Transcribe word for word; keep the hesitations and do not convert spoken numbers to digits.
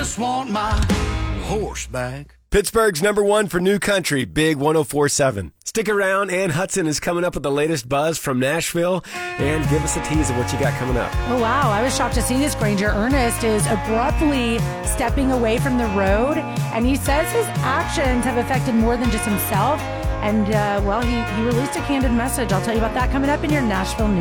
Just want my horse back. Pittsburgh's number one for new country, Big one oh four point seven. Stick around. Ann Hudson is coming up with the latest buzz from Nashville. And give us a tease of what you got coming up. Oh, wow. I was shocked to see this, Granger. Ernest is abruptly stepping away from the road, and he says his actions have affected more than just himself. And, uh, well, he, he released a candid message. I'll tell you about that coming up in your Nashville news.